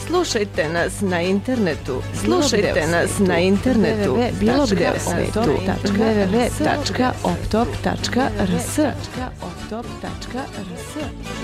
Slušajte nas na internetu. Slušajte nas na internetu. Bilo gde u svetu. www.optop.rs